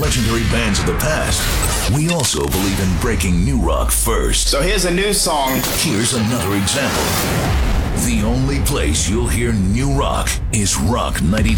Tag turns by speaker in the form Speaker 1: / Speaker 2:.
Speaker 1: legendary bands of the past, we also believe in breaking new rock first.
Speaker 2: So here's a new song.
Speaker 1: Here's another example. The only place you'll hear new rock is Rock 92.7.